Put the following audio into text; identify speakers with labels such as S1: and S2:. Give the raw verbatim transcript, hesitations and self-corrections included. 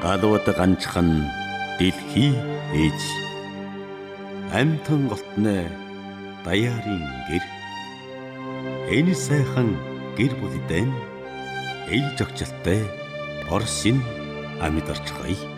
S1: Галууд ганчхан дэлхий ээж. Амтан голтны даяарын гэр. Энэ сайхан гэр бүлдэн ээж огчлолтой Орсын амьд орчхой.